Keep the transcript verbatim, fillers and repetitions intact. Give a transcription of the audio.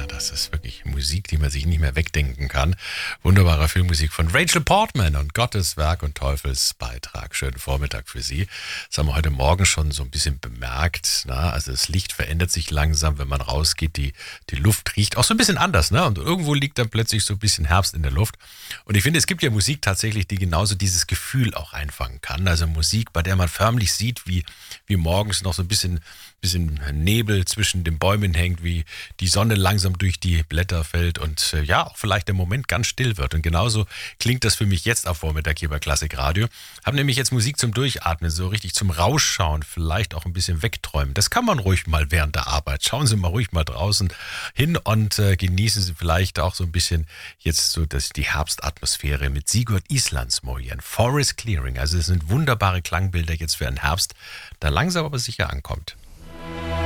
Ja, das ist wirklich Musik, die man sich nicht mehr wegdenken kann. Wunderbare Filmmusik von Rachel Portman und Gottes Werk und Teufels Beitrag. Schönen Vormittag für Sie. Das haben wir heute Morgen schon so ein bisschen bemerkt. Na? Also das Licht verändert sich langsam, wenn man rausgeht. Die, die Luft riecht auch so ein bisschen anders. Ne? Und irgendwo liegt dann plötzlich so ein bisschen Herbst in der Luft. Und ich finde, es gibt ja Musik tatsächlich, die genauso dieses Gefühl auch einfangen kann. Also Musik, bei der man förmlich sieht, wie, wie morgens noch so ein bisschen, bisschen Nebel zwischen den Bäumen hängt, wie die Sonne langsam durch die Blätter fällt und äh, ja, auch vielleicht der Moment ganz still wird. Und genauso klingt das für mich jetzt am Vormittag hier bei Klassikradio. Habe nämlich jetzt Musik zum Durchatmen, so richtig zum Rausschauen, vielleicht auch ein bisschen wegträumen. Das kann man ruhig mal während der Arbeit. Schauen Sie mal ruhig mal draußen hin und äh, genießen Sie vielleicht auch so ein bisschen jetzt so das, die Herbstatmosphäre mit Sigurd Islandsmoe, ein Forest Clearing. Also es sind wunderbare Klangbilder jetzt für einen Herbst, der langsam aber sicher ankommt.